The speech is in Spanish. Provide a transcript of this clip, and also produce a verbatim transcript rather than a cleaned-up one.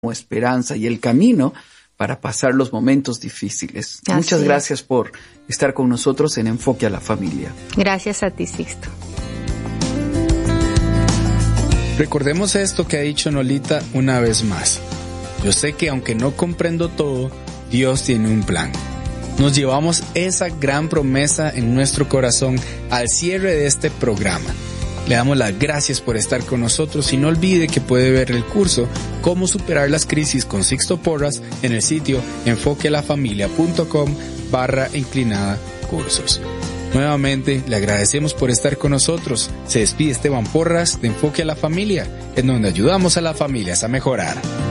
esperanza y el camino para pasar los momentos difíciles. Así Muchas gracias es. por estar con nosotros en Enfoque a la Familia. Gracias a ti, Sixto. Recordemos esto que ha dicho Nolita una vez más. Yo sé que aunque no comprendo todo, Dios tiene un plan. Nos llevamos esa gran promesa en nuestro corazón al cierre de este programa. Le damos las gracias por estar con nosotros y no olvide que puede ver el curso Cómo superar las crisis con Sixto Porras en el sitio enfoquealafamilia.com barra inclinada cursos. Nuevamente le agradecemos por estar con nosotros. Se despide Esteban Porras de Enfoque a la Familia, en donde ayudamos a las familias a mejorar.